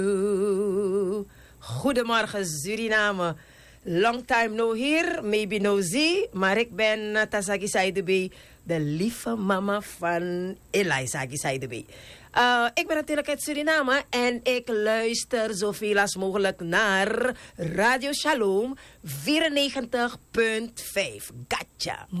Goedemorgen Suriname. Long time no here, maybe no see. Maar ik ben Tasaki Saidebe, de lieve mama van Eliza Saidebe. Ik ben natuurlijk uit Suriname en ik luister zoveel als mogelijk naar Radio Shalom 94.5. Gotcha.